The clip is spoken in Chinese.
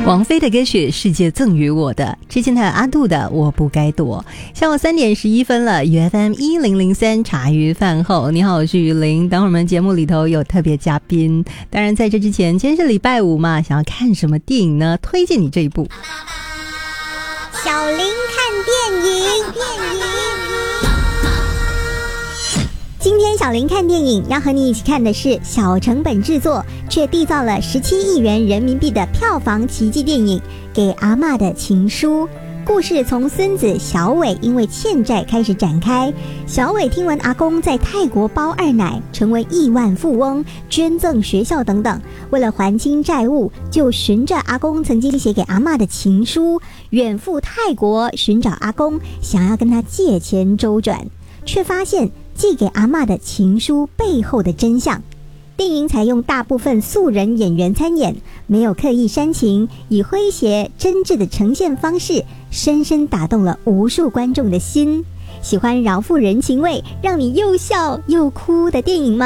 王菲的歌曲《世界赠予我的》，之前还有阿杜的《我不该躲》。下午3点11分了，UFM 1003茶余饭后，你好，我是于玲。等会儿我们节目里头有特别嘉宾，当然在这之前，今天是礼拜五嘛，想要看什么电影呢？推荐你这一部。 小玲看电影。今天小玲看电影要和你一起看的是小成本制作却缔造了17亿元人民币的票房奇迹电影《给阿嬷的情书》。故事从孙子小伟因为欠债开始展开。小伟听闻阿公在泰国包二奶，成为亿万富翁，捐赠学校等等，为了还清债务，就循着阿公曾经写给阿嬷的情书，远赴泰国寻找阿公，想要跟他借钱周转，却发现寄给阿嬷的情书背后的真相。电影采用大部分素人演员参演，没有刻意煽情，以诙谐真挚的呈现方式，深深打动了无数观众的心。喜欢饶富人情味，让你又笑又哭的电影吗？